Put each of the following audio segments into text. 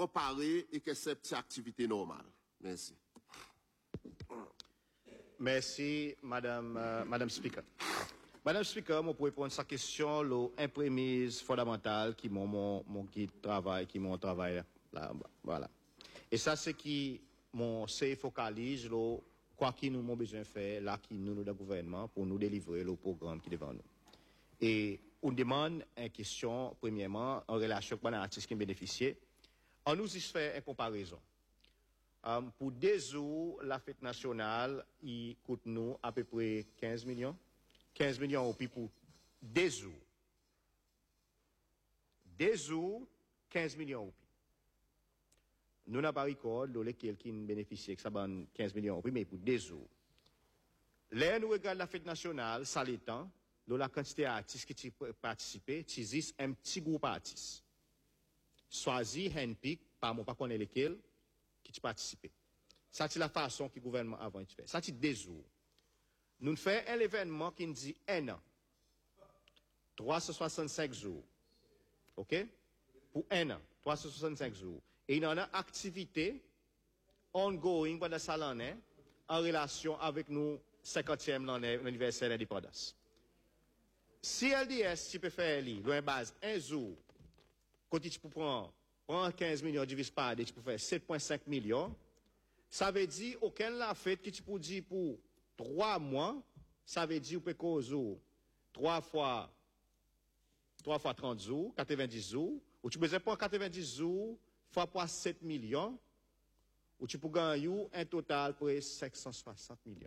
comparé et que c'est une activité normale. Merci. Merci, Madame Speaker. Madame Speaker, moi pour répondre à sa question, l'imprémise fondamentale qui mon guide de travail, qui mon travail là, voilà. Et ça, c'est qui mon se focalise, quoi qu'il nous avons besoin de faire, là, qui nous, le gouvernement, pour nous délivrer le programme qui est devant nous. Et on demande une question, premièrement, en relation avec les artistes qui bénéficient. On nous y fait une comparaison. Pour 2 jours, la fête nationale, il coûte nous à peu près 15 millions. 15 millions au pour 2 jours. 2 jours, 15 millions au Nous n'avons pas record lesquels qui bénéficient que ça donne 15 millions au mais pour 2 jours. Là, nous regardons la fête nationale, ça l'étend, la quantité d'artistes qui participent, c'est un petit groupe d'artistes. Choisi, handpick, par moi, pas connaître lesquels, qui participent. Ça, c'est la façon que le gouvernement avant de faire. Ça, c'est 2 jours. Nous faisons un événement qui nous dit 1 an. 365 jours. OK? Pour 1 an. 365 jours. Et il y a une activité ongoing pendant ça l'année en relation avec nous 50e l'anniversaire de l'indépendance. Si LDS, tu peux faire une base 1 jour, quand tu peux prendre 15 millions divisé par 2, tu peux faire 7,5 millions, ça veut dire aucun la fête que tu peux dire pour 3 mois, ça veut dire que cause 3 fois 30 jours, 90 jours, ou tu peux prendre 90 jours fois 7 millions, ou tu peux gagner un total pour 560 millions.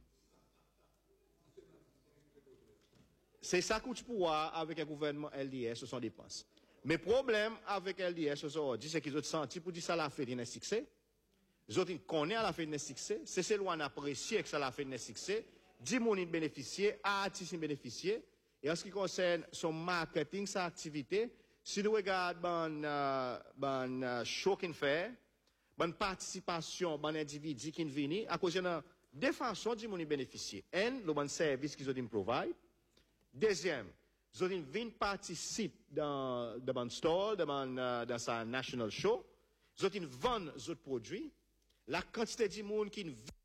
C'est ça que tu peux voir avec un gouvernement LDS sur son dépense. Mais le problème avec LDS aujourd'hui, c'est qu'ils ont senti pour dire ça la fait d'un succès. Les autres connaissent la fait d'un succès. C'est celle où on apprécie que ça la fait d'un succès. 10 personnes bénéficient, artistes bénéficient. Et en ce qui concerne son marketing, sa activité, si nous regardons show qu'il fait, bonne participation, bon individu qui viennent, à cause de deux façons de personnes bénéficier. Un, le bon service qu'ils ont provide. Deuxième, ils ont viennent participer dans mon store, dans sa national show. Ils ont vendent d'autres produits. La quantité de monde qui